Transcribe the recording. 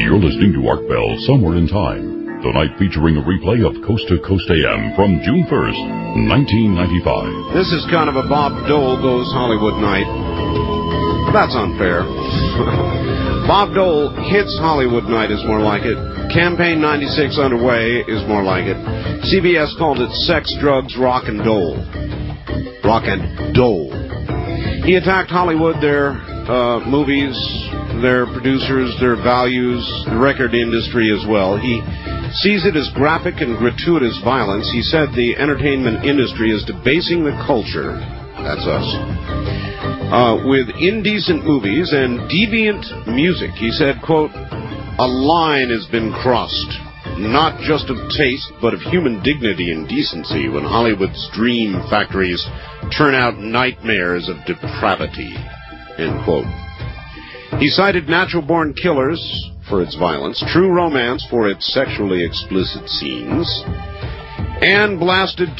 You're listening to Art Bell, Somewhere in Time, tonight featuring a replay of Coast to Coast AM from June 1st, 1995. This is kind of a Bob Dole Goes Hollywood night. That's unfair. Bob Dole Hits Hollywood night is more like it. Campaign 96 underway is more like it. CBS called it Sex, Drugs, Rock and Dole. Rock and Dole. He attacked Hollywood, their movies, their producers, their values, the record industry as well. He sees it as graphic and gratuitous violence. He said the entertainment industry is debasing the culture, that's us, with indecent movies and deviant music. He said, quote, "A line has been crossed, not just of taste, but of human dignity and decency when Hollywood's dream factories turn out nightmares of depravity," end quote. He cited Natural Born Killers for its violence, True Romance for its sexually explicit scenes, and blasted